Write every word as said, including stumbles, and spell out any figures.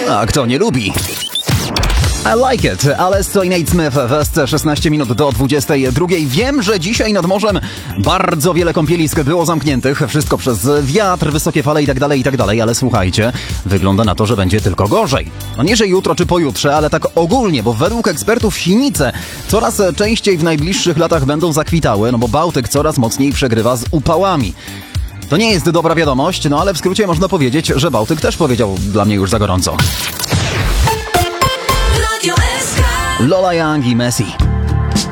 A kto nie lubi? I like it, Alesso i Nate Smith w S C szesnaście minut do dwudziestej drugiej. Wiem, że dzisiaj nad morzem bardzo wiele kąpielisk było zamkniętych, wszystko przez wiatr, wysokie fale i tak dalej, i tak dalej, ale słuchajcie, wygląda na to, że będzie tylko gorzej. No nie, że jutro czy pojutrze, ale tak ogólnie, bo według ekspertów sinice coraz częściej w najbliższych latach będą zakwitały, no bo Bałtyk coraz mocniej przegrywa z upałami. To nie jest dobra wiadomość, no ale w skrócie można powiedzieć, że Bałtyk też powiedział dla mnie już za gorąco. Lola Young i Messi.